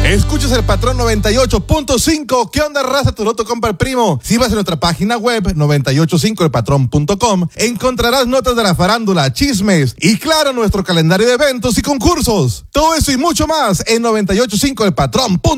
Escuchas el Patrón 98.5. ¿Qué onda, raza? Tu loto compra el primo. Si vas a nuestra página web 985elpatrón.com, encontrarás notas de la farándula, chismes y, claro, nuestro calendario de eventos y concursos. Todo eso y mucho más en 985elpatrón.com.